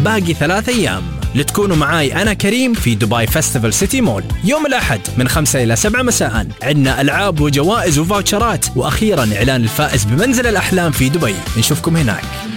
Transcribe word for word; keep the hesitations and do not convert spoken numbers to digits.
باقي ثلاث أيام لتكونوا معاي أنا كريم في دبي فيستيفال سيتي مول يوم الأحد من خمسة إلى سبعة مساء. عندنا ألعاب وجوائز وفاوتشرات، وأخيرا إعلان الفائز بمنزل الأحلام في دبي. نشوفكم هناك.